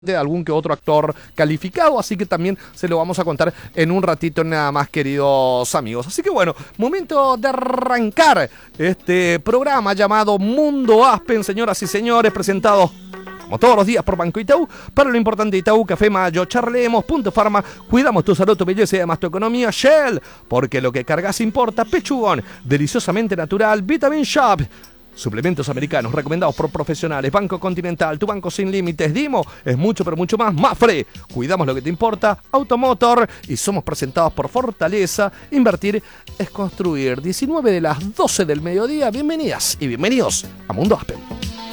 de algún que otro actor calificado, así que también se lo vamos a contar en un ratito nada más, queridos amigos. Así que bueno, momento de arrancar este programa llamado Mundo Aspen, señoras y señores, presentado como todos los días por Banco Itaú. Para lo importante, Itaú, Café Mayo, charlemos, Punto Farma, cuidamos tu salud, tu belleza y además tu economía. Shell, porque lo que cargas importa. Pechugón, deliciosamente natural. Vitamin Shop, suplementos americanos recomendados por profesionales. Banco Continental, tu banco sin límites. Dimo, es mucho pero mucho más. Mafre, cuidamos lo que te importa. Automotor, y somos presentados por Fortaleza. Invertir es construir. 19 de las 12 del mediodía. Bienvenidas y bienvenidos a Mundo Aspen.